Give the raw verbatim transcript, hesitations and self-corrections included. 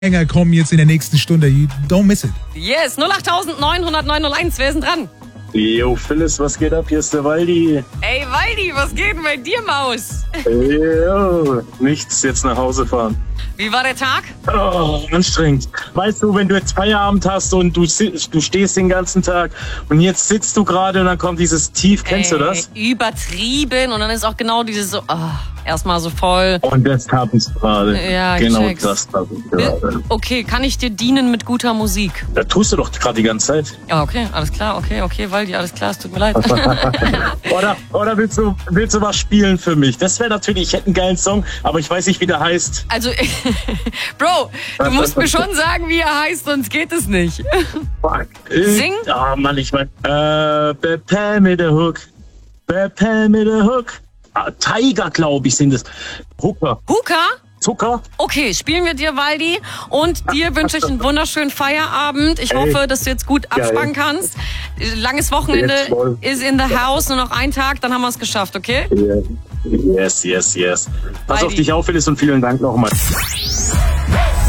Hänger kommen jetzt in der nächsten Stunde. You don't miss it. Yes, null acht neun null null neun null eins. Wer ist denn dran? Jo, Phyllis, was geht ab? Hier ist der Waldi. Ey, Waldi, was geht denn bei dir, Maus? Jo, nichts, jetzt nach Hause fahren. Wie war der Tag? Oh, anstrengend. Weißt du, wenn du jetzt Feierabend hast und du, du stehst den ganzen Tag und jetzt sitzt du gerade und dann kommt dieses Tief, kennst Ey, du das? Übertrieben und dann ist auch genau dieses so, oh, erstmal so voll. Und das hab ich gerade. Ja, ich genau check's. das hab ich gerade. Okay, kann ich dir dienen mit guter Musik? Da tust du doch gerade die ganze Zeit. Ja, okay, alles klar, okay, okay, Waldi, alles klar, es tut mir leid. Oder, oder willst du, willst du was spielen für mich? Das wäre natürlich, ich hätte einen geilen Song, aber ich weiß nicht, wie der heißt. Also, Bro, du musst mir schon sagen, wie er heißt, sonst geht es nicht. Fuck. Sing? Ah, Mann, ich mein, äh, Bepel mit der Hook. Bepel mit der Hook. Ah, Tiger, glaube ich, sind es. Hooker. Huka? Zucker. Okay, spielen wir dir, Waldi. Und dir wünsche ich einen wunderschönen Feierabend. Ich hoffe, dass du jetzt gut abspannen kannst. Langes Wochenende Jetzt voll. ist in the house. Nur noch ein Tag, dann haben wir es geschafft, okay? Yes, yes, yes. Pass Waldi. auf dich auf, Phyllis, und vielen Dank nochmal.